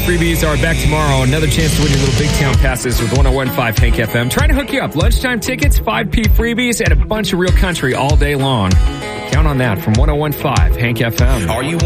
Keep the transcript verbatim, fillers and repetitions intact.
freebies are back tomorrow. Another chance to win your little Big Town passes with one oh one point five Hank F M. Trying to hook you up. Lunchtime tickets, five p freebies, and a bunch of real country all day long. Count on that from one oh one point five Hank F M. Are you